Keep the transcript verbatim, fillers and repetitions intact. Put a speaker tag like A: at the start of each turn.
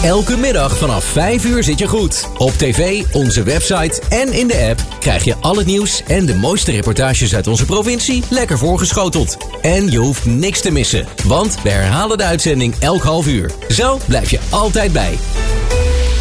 A: Elke middag vanaf vijf uur zit je goed. Op tv, onze website en in de app krijg je al het nieuws en de mooiste reportages uit onze provincie lekker voorgeschoteld. En je hoeft niks te missen, want we herhalen de uitzending elk half uur. Zo blijf je altijd bij.